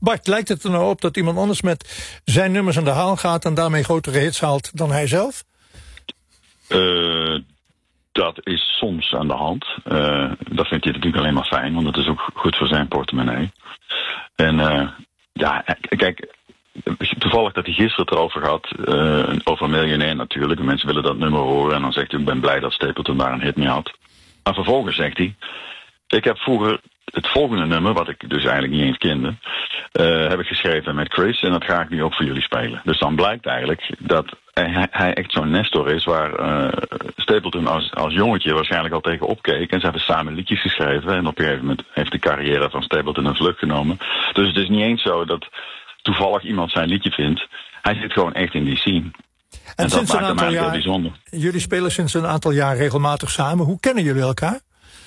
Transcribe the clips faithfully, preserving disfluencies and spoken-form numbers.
Bart, lijkt het er nou op dat iemand anders met zijn nummers aan de haal gaat en daarmee grotere hits haalt dan hij zelf? Uh, dat is soms aan de hand. Uh, dat vindt hij natuurlijk alleen maar fijn, want het is ook goed voor zijn portemonnee. En uh, ja, kijk, toevallig dat hij gisteren het erover had, uh, over Miljonair natuurlijk. De mensen willen dat nummer horen en dan zegt hij, ik ben blij dat Stapleton daar een hit mee had. Maar vervolgens zegt hij, ik heb vroeger het volgende nummer, wat ik dus eigenlijk niet eens kende, uh, heb ik geschreven met Chris en dat ga ik nu ook voor jullie spelen. Dus dan blijkt eigenlijk dat hij, hij echt zo'n Nestor is waar uh, Stapleton als, als jongetje waarschijnlijk al tegen opkeek. En ze hebben samen liedjes geschreven en op een gegeven moment heeft de carrière van Stapleton een vlucht genomen. Dus het is niet eens zo dat toevallig iemand zijn liedje vindt. Hij zit gewoon echt in die scene. En, en dat maakt hem eigenlijk heel bijzonder. Jullie spelen sinds een aantal jaar regelmatig samen. Hoe kennen jullie elkaar?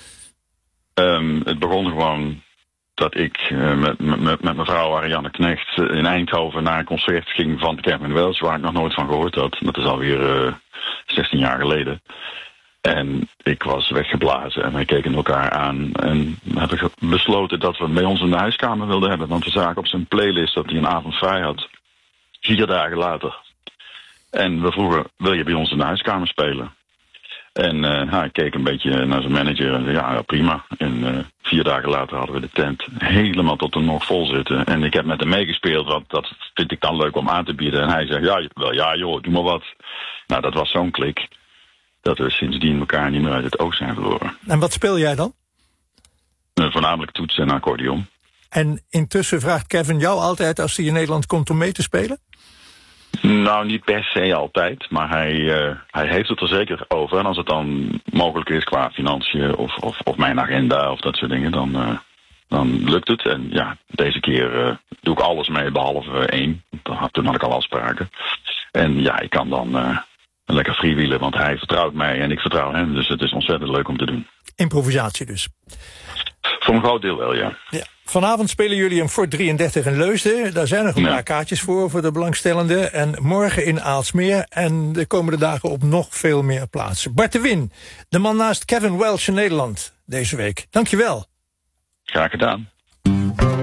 Um, het begon gewoon dat ik uh, met, met, met mevrouw Ariane Knecht in Eindhoven naar een concert ging van Kevin Welch, waar ik nog nooit van gehoord had. Dat is alweer uh, zestien jaar geleden. En ik was weggeblazen en wij keken elkaar aan en hebben besloten dat we hem bij ons in de huiskamer wilden hebben. Want we zagen op zijn playlist dat hij een avond vrij had. Vier dagen later. En we vroegen, wil je bij ons in de huiskamer spelen? En uh, nou, ik keek een beetje naar zijn manager en zei, ja, ja prima. En uh, vier dagen later hadden we de tent helemaal tot de nog vol zitten. En ik heb met hem meegespeeld, want dat vind ik dan leuk om aan te bieden. En hij zegt, ja, wel, ja joh, doe maar wat. Nou, dat was zo'n klik dat we sindsdien elkaar niet meer uit het oog zijn verloren. En wat speel jij dan? Uh, voornamelijk toets en accordeon. En intussen vraagt Kevin jou altijd als hij in Nederland komt om mee te spelen? Nou, niet per se altijd, maar hij, uh, hij heeft het er zeker over. En als het dan mogelijk is qua financiën of, of, of mijn agenda of dat soort dingen, dan, uh, dan lukt het. En ja, deze keer uh, doe ik alles mee behalve uh, één. Toen had ik al afspraken. En ja, ik kan dan uh, lekker freewheelen, want hij vertrouwt mij en ik vertrouw hem. Dus het is ontzettend leuk om te doen. Improvisatie dus. Voor een groot deel wel, ja. ja. Vanavond spelen jullie een Ford drieëndertig in Leusden. Daar zijn nog een ja. paar kaartjes voor, voor de belangstellenden. En morgen in Aalsmeer en de komende dagen op nog veel meer plaatsen. Bart de Win, de man naast Kevin Welch in Nederland deze week. Dankjewel. Graag gedaan.